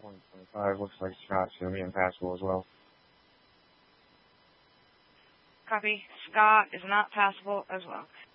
125 looks like Scott's going to be impassable as well. Copy. Scott is not passable as well.